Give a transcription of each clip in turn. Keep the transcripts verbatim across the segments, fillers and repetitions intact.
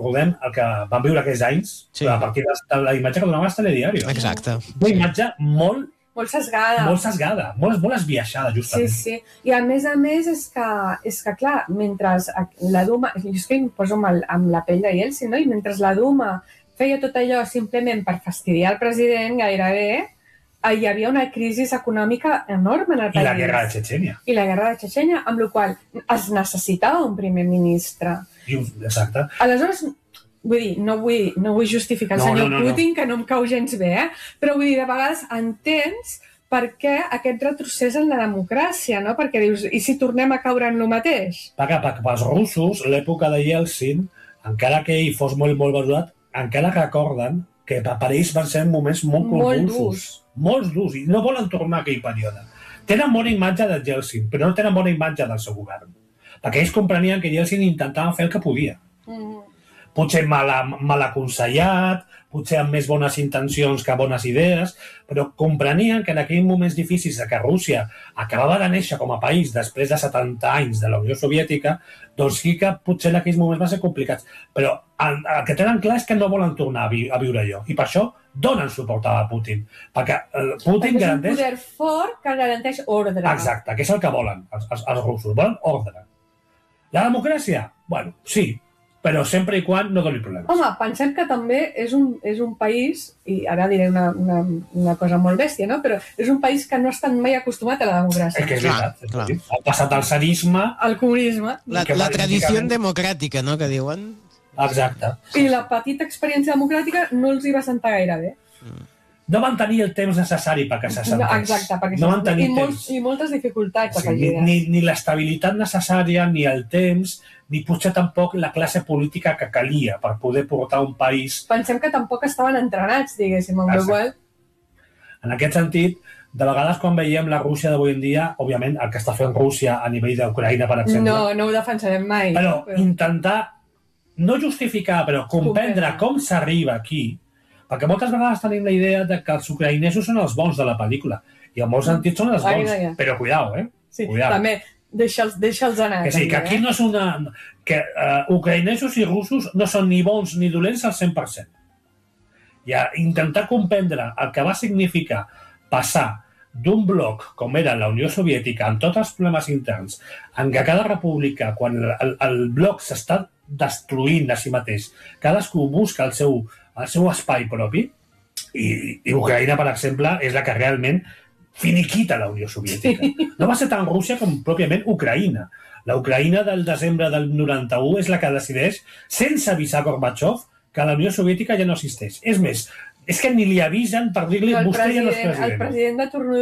recordem el que van viure aquells anys, sí. A partir de la imatge que donava el telediario. Exacte. Una imatge molt... Molt sesgada. Molt sesgada, molt, molt esbiaixada, justament. Sí, sí. I a més a més és que, és que clar, mentre la Duma... Jo és que em poso amb, el, amb la pell de Yeltsin, no? I mentre la Duma feia tot allò simplement per fastidiar el president, gairebé, hi havia una crisi econòmica enorme en el país. I la guerra de Txetxènia. I la guerra de Txetxènia, amb la qual es necessitava un primer ministre. Exacte. Aleshores, vull dir, no vull, no vull justificar el no, senyor no, no, Putin, no. que no em cau gens bé, eh? Però vull dir, de vegades entens per què aquest retrocés en la democràcia, no? Perquè dius, i si tornem a caure en el mateix? Perquè, perquè pels russos, l'època de Yeltsin, encara que ell fos molt, molt valorat, encara recorden que per ells van ser moments molt convulsos. Molt durs. Molts durs, i no volen tornar a aquell període. Tenen bona imatge de Yeltsin, però no tenen bona imatge del seu govern. Perquè ells comprenien que Yeltsin intentava fer el que podia. Mm. Potser mal, mal aconsellat, potser amb més bones intencions que bones idees, però comprenien que en aquells moments difícils de que Rússia acabava de néixer com a país després de setanta anys de la Unió Soviètica, doncs sí que potser en aquells moments van ser complicats. Però el, el que tenen clar és que no volen tornar a, vi, a viure allò. I per això donen suport a Putin. Perquè el Putin perquè garanteix... és un poder fort que garanteix ordre. Exacte, que és el que volen els, els, els russos. Volen ordre. La democràcia? Bueno, sí, però sempre i quan no doni problemes. Home, pensem que també és un, és un país, i ara diré una, una, una cosa molt bèstia, no? Però és un país que no ha estat mai acostumat a la democràcia. És que és veritat. Clar, clar. Ha passat al tsarisme... Al comunisme. La, la tradició democràtica, no?, que diuen. Exacte. I la petita experiència democràtica no els hi va sentar gaire bé. Mm. No van tenir el temps necessari perquè se sentés. No, exacte, perquè no van tenir I, temps. Molts, I moltes dificultats sí, afegides. Ni, ni, ni l'estabilitat necessària, ni el temps, ni potser tampoc la classe política que calia per poder portar un país... Pensem que tampoc estaven entrenats, diguéssim, amb el qual... En aquest sentit, de vegades quan veiem la Rússia d'avui en dia, òbviament el que està fent Rússia a nivell d'Ucraïna, per exemple... No, no ho defensarem mai. Però, però... intentar, no justificar, però comprendre com s'arriba aquí, perquè moltes vegades tenim la idea de que els ucraïnesos són els bons de la pel·lícula, i en molts sentits són els bons, Ai, però cuidao, eh? Sí, cuidao. També, deixa'ls deixa anar. Que sí, també, que aquí eh? no és una... que uh, ucraïnesos i russos no són ni bons ni dolents al cent per cent. I a intentar comprendre el que va significar passar d'un bloc com era la Unió Soviètica, amb tots els problemes interns, en què cada república, quan el, el bloc s'està destruint a si mateix, cadascú busca el seu, el seu espai propi, i, i Ucraïna, per exemple, és la que realment finiquita la Unió Soviètica. No va ser tan Rússia com pròpiament Ucraïna. La Ucraïna del desembre del noranta-u és la que decideix, sense avisar Gorbachev, que la Unió Soviètica ja no existeix. És més, és que ni li avisen per dir-li vostè ja no és president. El president de torn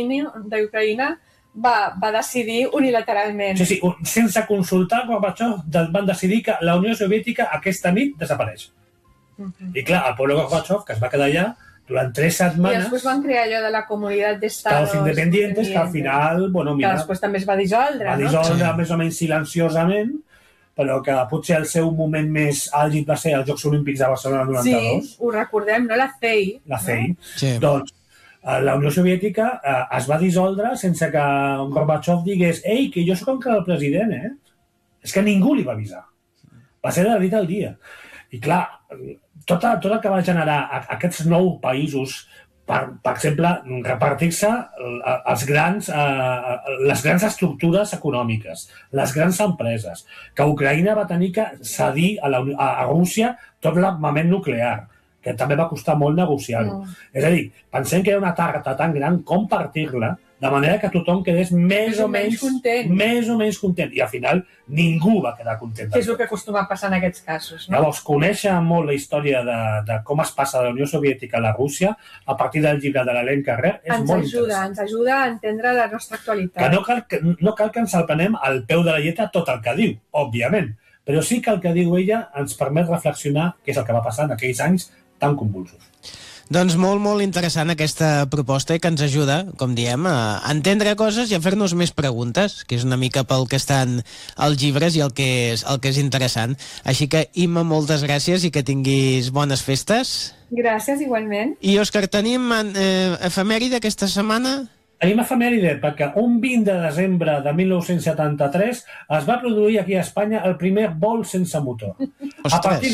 d'Ucraïna va, va decidir unilateralment. Sí, sí, sense consultar Gorbachev van decidir que la Unió Soviètica aquesta nit desapareix. Uh-huh. I clar, el poble Gorbachev, que es va quedar allà durant tres setmanes... I després van crear allò de la Comunitat d'Estados Independientes, que al final, bueno, mira... Que després també es va dissoldre, va no? dissoldre sí. Més o menys silenciosament, però que potser el seu moment més àlgid va ser els Jocs Olímpics de Barcelona noranta-dos. Sí, ho recordem, no? La C E I. La C E I. No? Sí. Doncs la Unió Soviètica eh, es va dissoldre sense que Gorbachev digués «Ei, que jo sóc encara el president, eh?» És que ningú li va avisar. Va ser de la nit al dia. I clar, tot, tot el que va generar aquests nou països, per, per exemple, repartir-se els grans, eh, les grans estructures econòmiques, les grans empreses, que Ucraïna va tenir que cedir a, la, a, a Rússia tot l'armament nuclear, que també va costar molt negociar-ho. No. És a dir, pensem que era una tarta tan gran com partir-la, de manera que tothom quedés més o menys content. Més o menys content. I al final ningú va quedar content. Que és el que acostuma a passar en aquests casos. No? Llavors, conèixer molt la història de, de com es passa de la Unió Soviètica a la Rússia a partir del llibre de l'Hélène Carrère és ens molt ajuda, interessant. Ens ajuda a entendre la nostra actualitat. Que no cal que, no cal que ens el prenem al peu de la lletra tot el que diu, òbviament, però sí que el que diu ella ens permet reflexionar què és el que va passar en aquells anys tan convulsos. Doncs molt, molt interessant aquesta proposta i que ens ajuda, com diem, a entendre coses i a fer-nos més preguntes, que és una mica pel que estan els llibres i el que és, el que és interessant. Així que, Imma, moltes gràcies i que tinguis bones festes. Gràcies, igualment. I, Òscar, tenim eh, efemèride aquesta setmana? Tenim efemèride perquè un vint de desembre de mil nou-cents setanta-tres es va produir aquí a Espanya el primer vol sense motor. Ostres. A partir